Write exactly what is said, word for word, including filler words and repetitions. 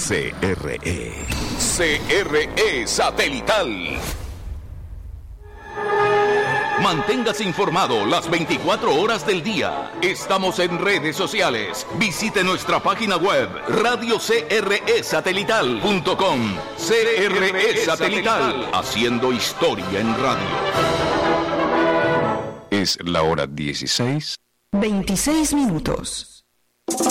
C R E. C R E Satelital. Manténgase informado las veinticuatro horas del día. Estamos en redes sociales. Visite nuestra página web radio c r e satelital punto com. C R E Satelital, haciendo historia en radio. Es la hora dieciséis. veintiséis minutos.